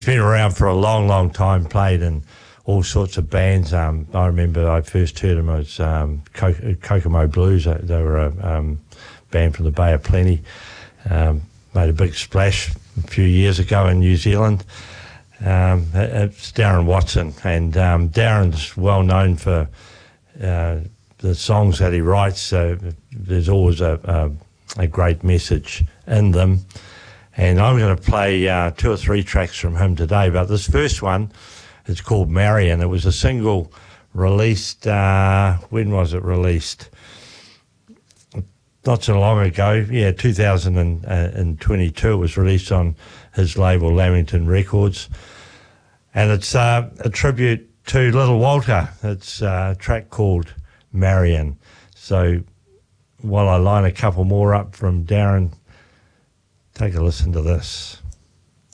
been around for a long, long time, played in all sorts of bands. I remember I first heard him as Kokomo Blues. They were a band from the Bay of Plenty. Made a big splash a few years ago in New Zealand. It's Darren Watson, and Darren's well known for the songs that he writes. There's always a great message in them. And I'm going to play 2 or 3 tracks from him today. But this first one is called Marion. It was a single released, when was it released? Not so long ago. Yeah, 2022. It was released on his label, Lamington Records. And it's a tribute to Little Walter. It's a track called Marion. So while I line a couple more up from Darren, take a listen to this.